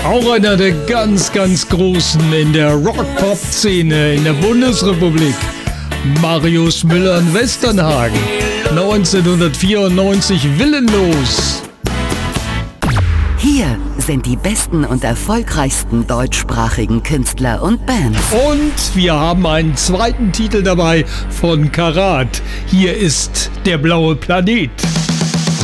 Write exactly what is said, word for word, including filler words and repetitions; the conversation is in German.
Auch einer der ganz, ganz Großen in der Rock-Pop-Szene in der Bundesrepublik. Marius Müller in Westernhagen. neunzehnhundertvierundneunzig willenlos. Hier sind die besten und erfolgreichsten deutschsprachigen Künstler und Bands. Und wir haben einen zweiten Titel dabei von Karat. Hier ist Der blaue Planet.